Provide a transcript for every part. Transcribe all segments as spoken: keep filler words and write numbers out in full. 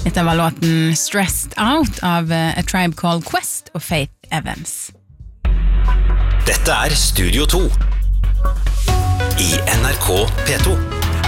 Dette var låten Stressed Out av A Tribe Called Quest og Faith Evans. Dette er Studio to i N R K P to.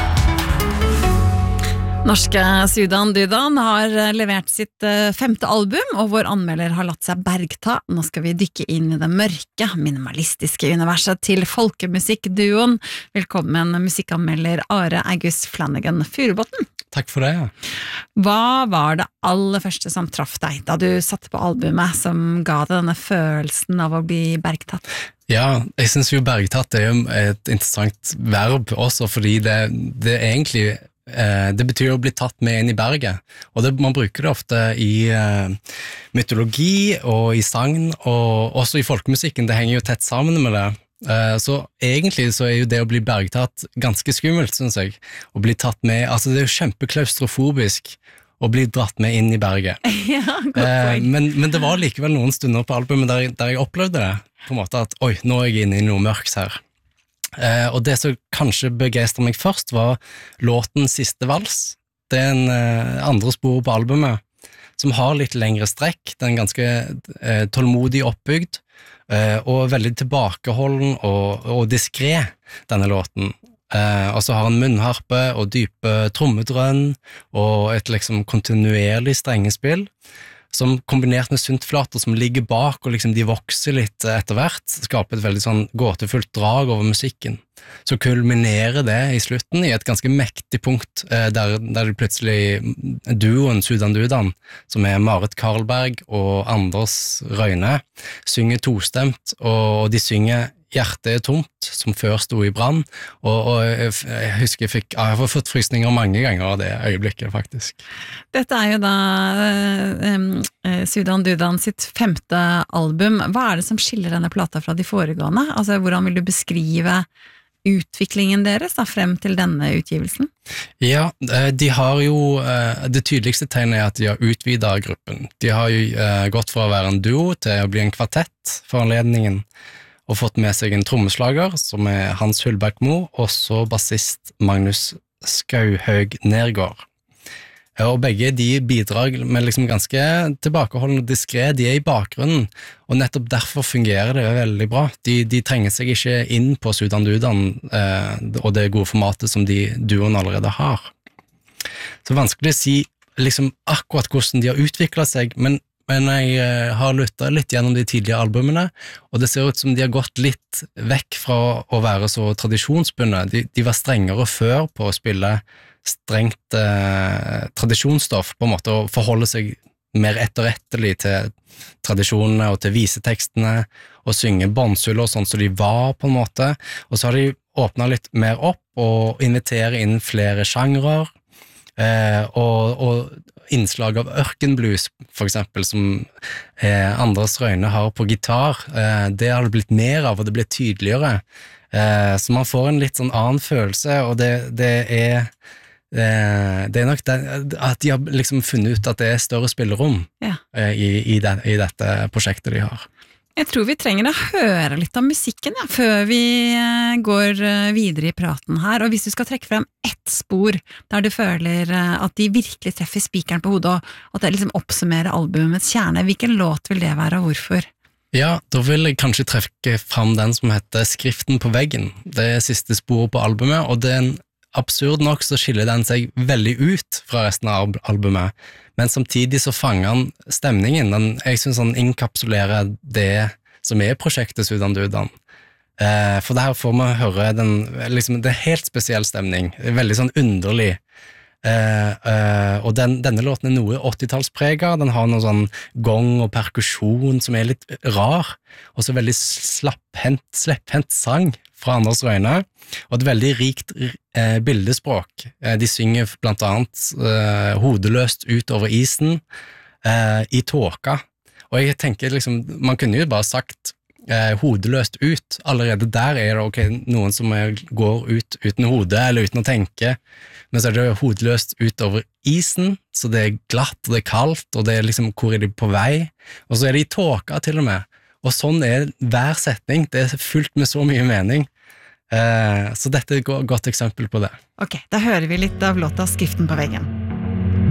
Norske Sudan Dudan har levert sitt femte album, og vår anmelder har latt seg bergta. Nå skal vi dykke inn i det mørke, minimalistiske universet til folkemusikkduoen. Velkommen musikkanmelder Are August Flanagan Furubotn. Takk for det. Ja. Hva var det aller første som traff deg da du satte på albumet som ga deg denne følelsen av å bli bergtatt? Ja, jeg synes jo bergtatt er jo et interessant verb også, fordi det, det er egentlig eh, det betyr å bli tatt med inn i berget, og det, man bruker det ofte i eh, mytologi og i sagn, og også i folkemusikken. Det henger jo tett sammen med det. Uh, så egentlig så er jo det å bli bergtatt ganske skummelt, synes jeg. Å bli tatt med, altså det er jo kjempeklaustrofobisk å bli dratt med inn i berget. Ja, godt uh, poeng. men, men det var likevel noen stunder på albumet der, der jeg opplevde det, på en måte at oi, nå er jeg inne i noe mørkt her. Uh, og det som kanskje begeistret meg først var låten Siste Vals. Det er en uh, andre spor på albumet som har litt lengre strekk. Den er ganske uh, tålmodig oppbygd, Uh, og veldig tilbakeholden og, og diskret, denne låten. Uh, og så har han munnharpe og dype trommedrønn og et liksom kontinuerlig strengespill, som kombinert med syntflater som ligger bak, og liksom de vokser litt etter hvert, skaper et veldig sånn gåtefullt drag over musikken. Så kulminerer det i slutten i et ganske mektig punkt, eh, der, der det plutselig duoen Sudan Dudan, som er Marit Karlberg og Anders Røyne, synger tostemt, og de synger Hjertet er tomt, som før sto i brann, og, og jeg, jeg husker jeg fikk, jeg har fått frysninger mange ganger av det øyeblikket, faktisk. Dette er jo da uh, Sudan Dudan sitt femte album. Hva er det som skiller denne plata fra de foregående? Altså, hvordan vil du beskrive utviklingen deres da, frem til denne utgivelsen? Ja, de har jo, det tydeligste tegnet er at de har utvidet gruppen. De har jo gått fra å være en duo til å bli en kvartett for anledningen, og fått med seg en trommeslager, som er Hans Hullberg-Mo, og så bassist Magnus Skauhaug Nergård. Og begge de bidrar med liksom ganske tilbakeholdende og diskret, de er i bakgrunnen, og nettopp derfor fungerer det veldig bra. De, de trenger seg ikke inn på Sudan Dudan eh, og det gode formatet som de duoen allerede har. Så vanskelig å si liksom akkurat hvordan de har utviklet seg, men Men jeg har lyttet litt gjennom de tidlige albumene, og det ser ut som de har gått litt vekk fra å være så tradisjonsbundet. De, de var strengere før på å spille strengt eh, tradisjonsstoff, på en måte, og forholde seg mer etterrettelig til tradisjonene og til visetekstene, og synge båndsuller sånn som de var, på en måte. Og så har de åpnet litt mer opp, og inviterer inn flere sjangrer, eh, og, og innslag av ørkenblues, for eksempel, som eh, Anders Røyne har på gitar. Eh, det har det blitt mer av, og det blir tydeligere. Eh, så man får en litt sånn annen følelse, og det, det er eh, det er nok det, at de har liksom funnet ut at det er større spillerom Ja. eh, i, i, det, i dette prosjektet de har. Jeg tror vi trenger å høre litt av musikken ja, før vi går videre i praten her, og hvis du skal trekke frem ett spor der du føler at de virkelig treffer spikeren på hodet, og at det liksom oppsummerer albumets kjerne, hvilken låt vil det være og hvorfor? Ja, da vil jeg kanskje trekke frem den som heter Skriften på veggen. Det er siste spor på albumet, og det er en absurd nok så skiller den seg veldig ut fra resten av albumet, men samtidig så fanger han stemningen. Den, jeg synes han inkapsulerer det som er prosjektet Sudan Dudan. Eh, for der får man høre den, liksom, det er helt spesiell stemning, veldig sånn underlig. Eh, eh, og den, denne låten er noe åttitallspreget, den har noe sånn gong og perkusjon som er litt rar, og så veldig slapphendt, slepphendt sang fra Anders Røyne, og et veldig rikt eh, bildespråk. Eh, de synger blant annet eh, hodeløst ut over isen eh, i tåka, og jeg tenker liksom, man kunne jo bare sagt eh, hodeløst ut, allerede der er det ok, noen som er, går ut uten hode eller uten å tenke, men så er det hodeløst ut over isen, så det er glatt og det er kaldt, og det er liksom, hvor er de på vei, og så er de i tåka til og med, og sånn er hver setning, det er fullt med så mye mening. Uh, så dette er et godt eksempel på det. Ok, da hører vi litt av låta Skriften på veggen.